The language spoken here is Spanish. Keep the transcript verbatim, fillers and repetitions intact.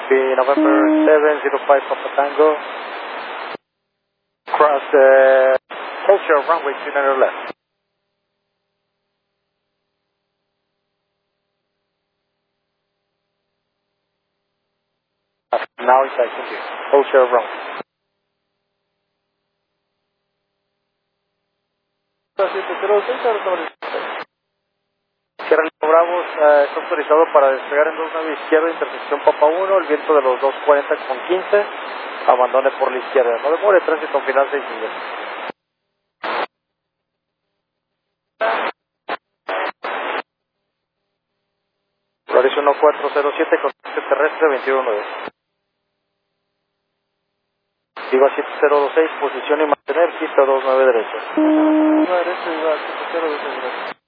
copy, November seven zero five Papa Tango. Cross the culture runway two nine left. Now it's I can do. Culture runway. Sierra Lima Bravos, eh, está autorizado para despegar en dos nueve izquierda, intersección Papa uno, el viento de los dos cuarenta con quince, abandone por la izquierda. No demore, tránsito final seis millas. Flores uno cuatro cero siete, contacto terrestre veintiuno nueve. Viva siete cero dos seis, posición y mantener, pista dos nueve derecha. nueve derecha, Viva siete cero dos seis.